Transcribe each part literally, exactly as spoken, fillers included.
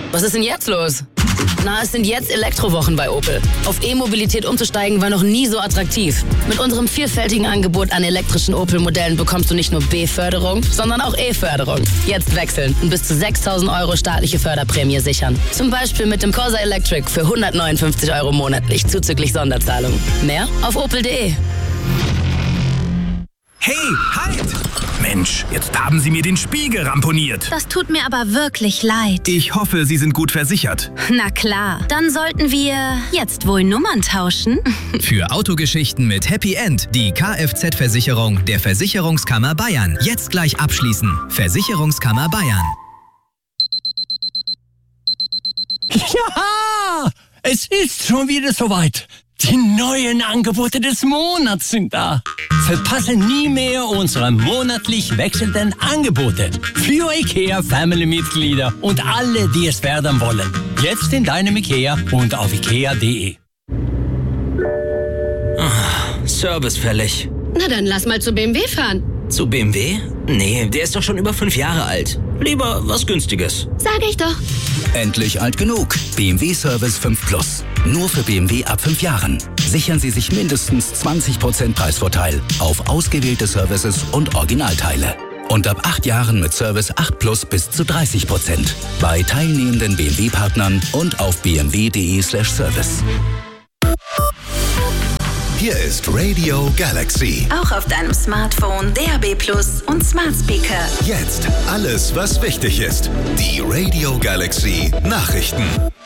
Was ist denn jetzt los? Na, es sind jetzt Elektrowochen bei Opel. Auf E-Mobilität umzusteigen war noch nie so attraktiv. Mit unserem vielfältigen Angebot an elektrischen Opel-Modellen bekommst du nicht nur B-Förderung, sondern auch E-Förderung. Jetzt wechseln und bis zu sechstausend Euro staatliche Förderprämie sichern. Zum Beispiel mit dem Corsa Electric für hundertneunundfünfzig Euro monatlich zuzüglich Sonderzahlung. Mehr auf opel punkt de. Hey, halt! Mensch, jetzt haben Sie mir den Spiegel ramponiert. Das tut mir aber wirklich leid. Ich hoffe, Sie sind gut versichert. Na klar, dann sollten wir jetzt wohl Nummern tauschen. Für Autogeschichten mit Happy End die Kfz-Versicherung der Versicherungskammer Bayern. Jetzt gleich abschließen. Versicherungskammer Bayern. Ja, es ist schon wieder soweit. Die neuen Angebote des Monats sind da. Verpasse nie mehr unsere monatlich wechselnden Angebote. Für IKEA-Family-Mitglieder und alle, die es werden wollen. Jetzt in deinem IKEA und auf ikea punkt de. Ah, Service fällig. Na dann lass mal zu B M W fahren. Zu B M W? Nee, der ist doch schon über fünf Jahre alt. Lieber was Günstiges. Sag ich doch. Endlich alt genug. B M W Service fünf Plus. Nur für B M W ab fünf Jahren. Sichern Sie sich mindestens zwanzig Prozent Preisvorteil auf ausgewählte Services und Originalteile. Und ab acht Jahren mit Service acht Plus bis zu dreißig Prozent. Bei teilnehmenden B M W-Partnern und auf b m w punkt de slash service. Hier ist Radio Galaxy. Auch auf deinem Smartphone, D A B Plus und Smart Speaker. Jetzt alles, was wichtig ist. Die Radio Galaxy Nachrichten.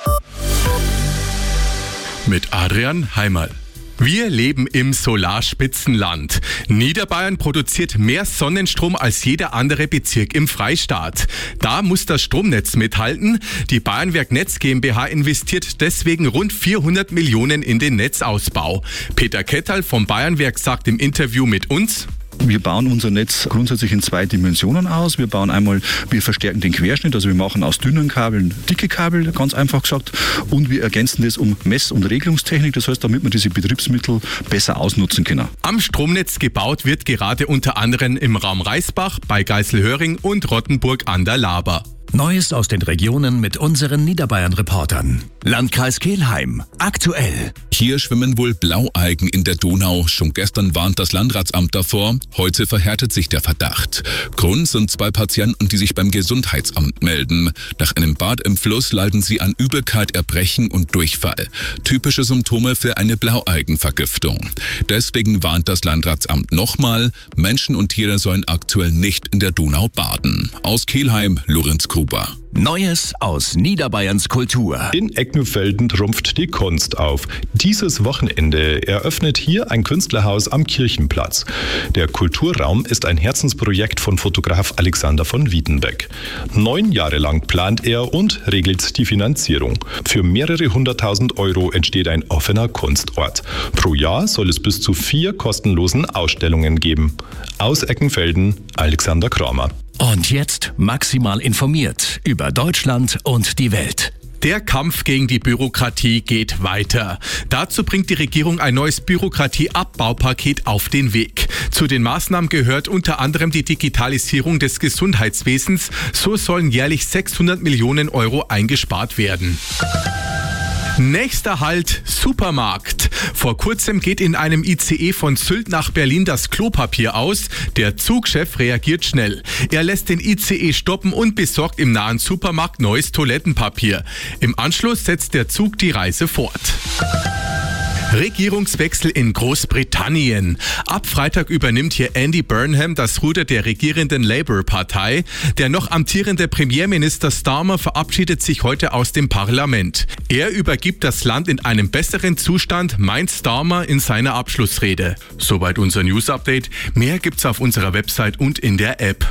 Mit Adrian Heimerl. Wir leben im Solarspitzenland. Niederbayern produziert mehr Sonnenstrom als jeder andere Bezirk im Freistaat. Da muss das Stromnetz mithalten. Die Bayernwerk Netz GmbH investiert deswegen rund vierhundert Millionen in den Netzausbau. Peter Ketterl vom Bayernwerk sagt im Interview mit uns: Wir bauen unser Netz grundsätzlich in zwei Dimensionen aus. Wir bauen einmal, wir verstärken den Querschnitt, also wir machen aus dünnen Kabeln dicke Kabel, ganz einfach gesagt, und wir ergänzen das um Mess- und Regelungstechnik, das heißt, damit wir diese Betriebsmittel besser ausnutzen können. Am Stromnetz gebaut wird gerade unter anderem im Raum Reisbach, bei Geiselhöring und Rottenburg an der Laber. Neues aus den Regionen mit unseren Niederbayern-Reportern. Landkreis Kelheim. Aktuell. Hier schwimmen wohl Blaualgen in der Donau. Schon gestern warnt das Landratsamt davor. Heute verhärtet sich der Verdacht. Grund sind zwei Patienten, die sich beim Gesundheitsamt melden. Nach einem Bad im Fluss leiden sie an Übelkeit, Erbrechen und Durchfall. Typische Symptome für eine Blaualgenvergiftung. Deswegen warnt das Landratsamt nochmal, Menschen und Tiere sollen aktuell nicht in der Donau baden. Aus Kelheim, Lorenz Gruber. Neues aus Niederbayerns Kultur. In Ecknüpfelden trumpft die Kunst auf. Dieses Wochenende eröffnet hier ein Künstlerhaus am Kirchenplatz. Der Kulturraum ist ein Herzensprojekt von Fotograf Alexander von Wiedenbeck. Neun Jahre lang plant er und regelt die Finanzierung. Für mehrere hunderttausend Euro entsteht ein offener Kunstort. Pro Jahr soll es bis zu vier kostenlosen Ausstellungen geben. Aus Eckenfelden, Alexander Kramer. Und jetzt maximal informiert über Deutschland und die Welt. Der Kampf gegen die Bürokratie geht weiter. Dazu bringt die Regierung ein neues Bürokratieabbaupaket auf den Weg. Zu den Maßnahmen gehört unter anderem die Digitalisierung des Gesundheitswesens. So sollen jährlich sechshundert Millionen Euro eingespart werden. Nächster Halt, Supermarkt. Vor kurzem geht in einem I C E von Sylt nach Berlin das Klopapier aus. Der Zugchef reagiert schnell. Er lässt den I C E stoppen und besorgt im nahen Supermarkt neues Toilettenpapier. Im Anschluss setzt der Zug die Reise fort. Regierungswechsel in Großbritannien. Ab Freitag übernimmt hier Andy Burnham das Ruder der regierenden Labour-Partei. Der noch amtierende Premierminister Starmer verabschiedet sich heute aus dem Parlament. Er übergibt das Land in einem besseren Zustand, meint Starmer in seiner Abschlussrede. Soweit unser News-Update. Mehr gibt's auf unserer Website und in der App.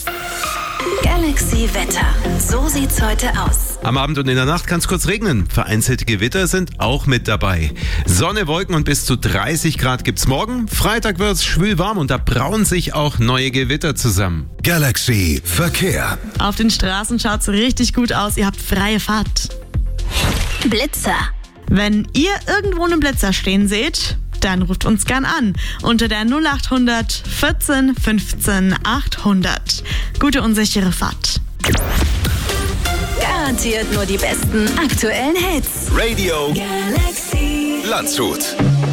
Galaxy Wetter. So sieht's heute aus. Am Abend und in der Nacht kann es kurz regnen. Vereinzelte Gewitter sind auch mit dabei. Sonne, Wolken und bis zu dreißig Grad gibt's morgen. Freitag wird's schwül warm und da brauen sich auch neue Gewitter zusammen. Galaxy Verkehr. Auf den Straßen schaut's richtig gut aus. Ihr habt freie Fahrt. Blitzer. Wenn ihr irgendwo einen Blitzer stehen seht, dann ruft uns gern an unter der null acht hundert vierzehn fünfzehn achthundert. Gute und sichere Fahrt. Garantiert Garantiert nur die besten aktuellen Hits. Radio Galaxy Landshut.